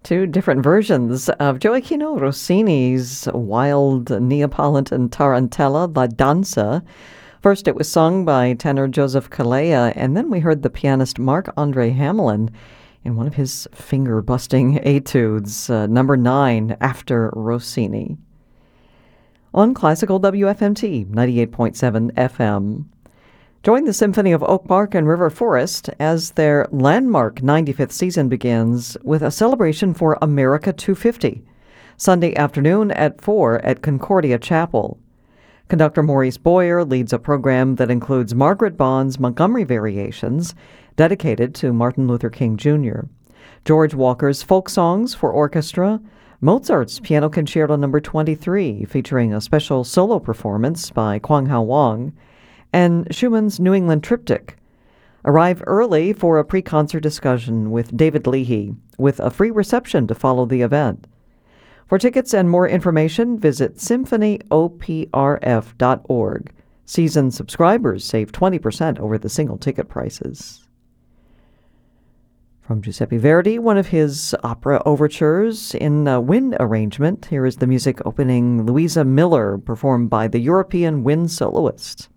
Two different versions of Gioacchino Rossini's wild Neapolitan tarantella, La Danza. First, it was sung by tenor Joseph Calleja, and then we heard the pianist Marc-Andre Hamelin in one of his finger-busting etudes, number 9, after Rossini. On Classical WFMT, 98.7 FM. Join the Symphony of Oak Park and River Forest as their landmark 95th season begins with a celebration for America 250, Sunday afternoon at 4 at Concordia Chapel. Conductor Maurice Boyer leads a program that includes Margaret Bond's Montgomery Variations, dedicated to Martin Luther King Jr., George Walker's Folk Songs for Orchestra, Mozart's Piano Concerto No. 23, featuring a special solo performance by Kwang Hao Wang, and Schumann's New England Triptych. Arrive early for a pre-concert discussion with David Leahy, with a free reception to follow the event. For tickets and more information, visit symphonyoprf.org. Season subscribers save 20% over the single ticket prices. From Giuseppe Verdi, one of his opera overtures in a wind arrangement, here is the music opening Louisa Miller, performed by the European Wind Soloists.